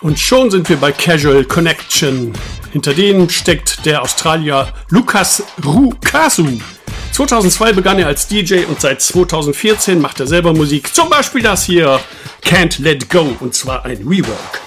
Und schon sind wir bei Casual Connection. Hinter denen steckt der Australier Lucas Rukasu. 2002 begann er als DJ und seit 2014 macht er selber Musik. Zum Beispiel das hier, Can't Let Go, und zwar ein Rework.